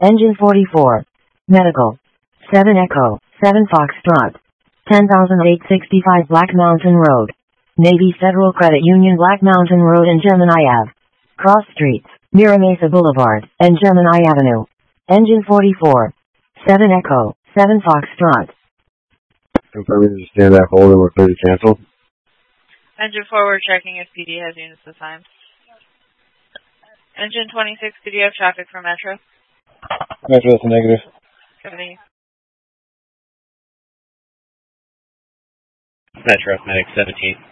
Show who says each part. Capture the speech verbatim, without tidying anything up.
Speaker 1: Engine forty-four. Medical. seven Echo, seven Foxtrot. ten thousand eight hundred sixty-five Black Mountain Road. Navy Federal Credit Union Black Mountain Road and Gemini Avenue. Cross Streets, Mira Mesa Boulevard, and Gemini Avenue. Engine forty-four. seven Echo, seven Foxtrot.
Speaker 2: Confirming to stand at hold and we're clear to cancel.
Speaker 3: Engine four, we're checking if P D has units assigned. Engine twenty-six, did you have traffic for Metro?
Speaker 2: Metro, that's a negative.
Speaker 3: Company.
Speaker 4: Metro, Medic seventeen.